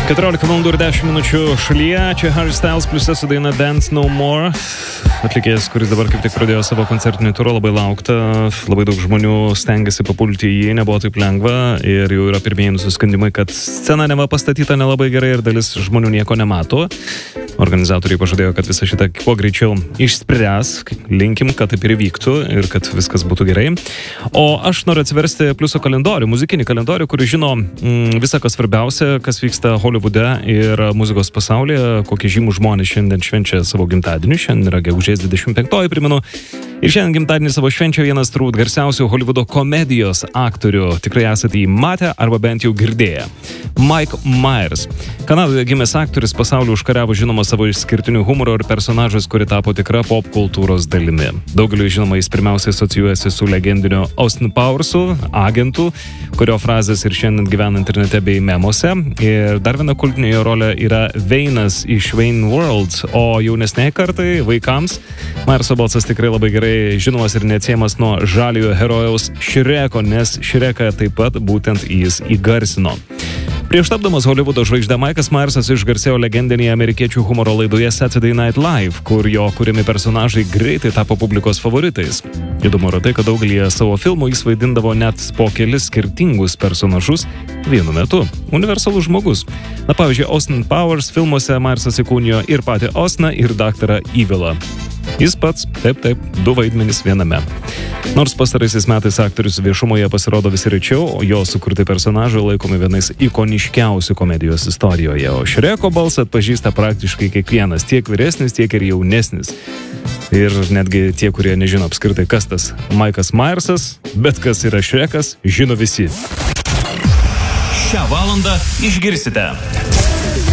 14:10 šalyje, čia Harry Styles plius su daina Dance No More. Atlikėjas, kuris dabar kaip tik pradėjo savo koncertinį turą, labai laukta, labai daug žmonių stengiasi papulti į jį, nebuvo taip lengva ir jau yra pirmieji nusiskundimai, kad scena neva pastatyta nelabai gerai ir dalis žmonių nieko nemato. Organizatoriai pažadėjo, kad visą šitą kuo greičiau išspręs, linkim, kad taip ir vyktų ir kad viskas būtų gerai. O aš noriu atsiversti pliuso kalendorių, muzikinį kalendorių, kuris žino visą, kas svarbiausia, kas vyksta Holivude ir muzikos pasaulyje, kokie žymūs žmonės šiandien švenčia savo gimtadienį. Šiandien yra gegužės 25, primenu. Ir šiandien gimtadienį savo švenčia vienas turbūt garsiausių Holivudo komedijos aktorių. Tikrai esate jį matę arba bent jau girdėję. Mike Myers. Kanadoje gimęs aktorius pasaulyje užkariavo žinoma savo išskirtiniu humoru ir personažas, kuri tapo tikra pop kultūros dalimi. Daugeliu žinoma jis pirmiausiai asocijuojasi su legendiniu Austin Powersu, agentu, kurio frazės ir šiandien gyvena internete bei memuose. Ir dar viena kultinė jo rolė yra Veinas iš Wayne World, o jaunesniai kartai, vaikams, Myerso balsas tikrai labai gerai žinomas ir neatsiejamas nuo žaliojo herojaus Šreko, nes Šreką taip pat būtent jis įgarsino. Prieš tapdamas Holivudo žvaigžde, Mike'as Myersas išgarsėjo legendinėje amerikiečių humoro laidoje Saturday Night Live, kur jo kuriami personažai greitai tapo publikos favoritais. Įdomu yra tai, kad daugelį savo filmų jis vaidindavo net po kelis skirtingus personažus vienu metu. Universalus žmogus. Na pavyzdžiui, Austin Powers filmuose Myersas įkūnijo ir patį Austiną, ir daktarą Evilą. Jis pats, taip, du vaidmenys viename. Nors pastaraisiais metais aktorius viešumoje pasirodo vis rečiau, o jo sukurti personažai laikomi vienais ikoniškiausių komedijos istorijoje, o Šreko balsą atpažįsta praktiškai kiekvienas, tiek vyresnis, tiek ir jaunesnis. Ir netgi tie, kurie nežino apskritai, kas tas Mike'as Myersas, bet kas yra Šrekas, žino visi. Šią valandą išgirsite.